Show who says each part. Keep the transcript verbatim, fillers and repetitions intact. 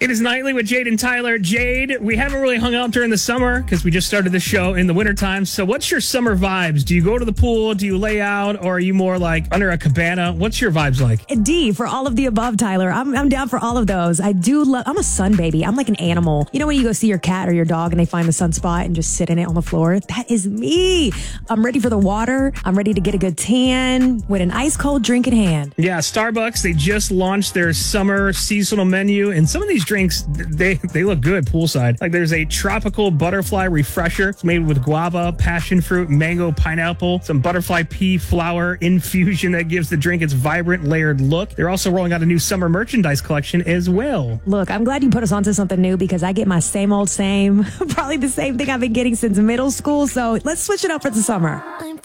Speaker 1: It is Nightly with Jade and Tyler. Jade, we haven't really hung out during the summer because we just started the show in the wintertime. So what's your summer vibes? Do you go to the pool? Do you lay out? Or are you more like under a cabana? What's your vibes like?
Speaker 2: D, for all of the above, Tyler. I'm, I'm down for all of those. I do love, I'm a sun baby. I'm like an animal. You know when you go see your cat or your dog and they find the sunspot and just sit in it on the floor? That is me. I'm ready for the water. I'm ready to get a good tan with an ice cold drink in hand.
Speaker 1: Yeah, Starbucks, they just launched their summer seasonal menu. And some of these drinks, they, they look good poolside. Like there's a tropical butterfly refresher. It's made with guava, passion fruit, mango, pineapple, some butterfly pea flower infusion that gives the drink its vibrant layered look. They're also rolling out a new summer merchandise collection as well.
Speaker 2: Look, I'm glad you put us onto something new because I get my same old same. Probably the same thing I've been getting since middle school. So let's switch it up for the summer.